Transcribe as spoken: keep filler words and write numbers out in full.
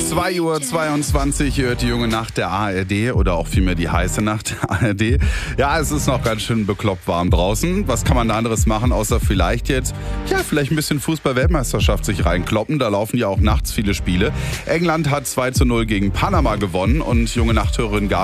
zwei Uhr zweiundzwanzig hört die junge Nacht der A R D oder auch vielmehr die heiße Nacht der A R D. Ja, es ist noch ganz schön bekloppt warm draußen. Was kann man da anderes machen, außer vielleicht jetzt, ja, vielleicht ein bisschen Fußball-Weltmeisterschaft sich reinkloppen. Da laufen ja auch nachts viele Spiele. England hat zwei zu null gegen Panama gewonnen und junge Nachthörerin Gabi